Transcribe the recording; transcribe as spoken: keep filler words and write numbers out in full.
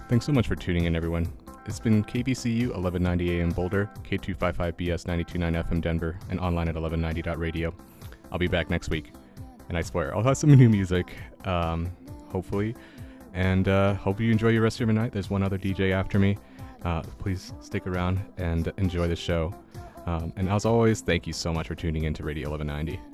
Thanks so much for tuning in, everyone. It's been K B C U eleven ninety A M Boulder, K two fifty-five B S ninety-two point nine F M Denver, and online at eleven ninety dot radio. I'll be back next week, and I swear I'll have some new music, um, hopefully, and uh, hope you enjoy your rest of your night. There's one other D J after me. Uh, please stick around and enjoy the show. Um, and as always, thank you so much for tuning in to Radio eleven ninety.